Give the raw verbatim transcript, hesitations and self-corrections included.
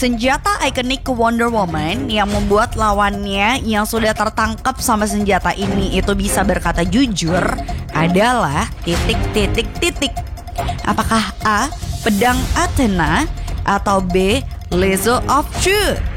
Senjata ikonik Wonder Woman yang membuat lawannya yang sudah tertangkap sama senjata ini itu bisa berkata jujur adalah titik-titik-titik. Apakah A. Pedang Athena atau B. Lasso of Truth?